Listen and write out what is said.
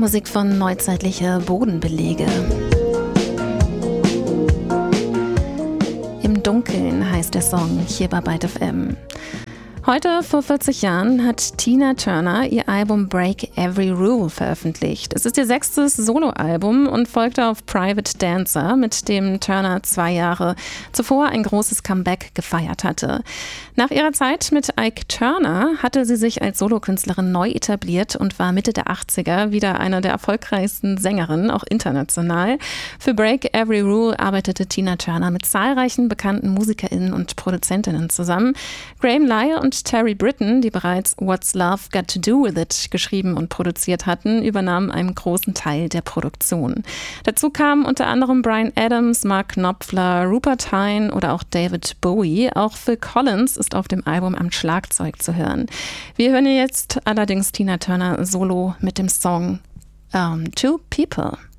Musik von Neuzeitliche Bodenbelege. Im Dunkeln heißt der Song hier bei Byte FM. Heute, vor 40 Jahren, hat Tina Turner ihr Album Break Every Rule veröffentlicht. Es ist ihr 6. Soloalbum und folgte auf Private Dancer, mit dem Turner 2 Jahre zuvor ein großes Comeback gefeiert hatte. Nach ihrer Zeit mit Ike Turner hatte sie sich als Solokünstlerin neu etabliert und war Mitte der 80er wieder eine der erfolgreichsten Sängerinnen, auch international. Für Break Every Rule arbeitete Tina Turner mit zahlreichen bekannten MusikerInnen und Produzentinnen zusammen. Graham Lyle und Terry Britten, die bereits What's Love Got to Do With It geschrieben und produziert hatten, übernahmen einen großen Teil der Produktion. Dazu kamen unter anderem Bryan Adams, Mark Knopfler, Rupert Hine oder auch David Bowie. Auch Phil Collins ist auf dem Album am Schlagzeug zu hören. Wir hören jetzt allerdings Tina Turner solo mit dem Song Two People.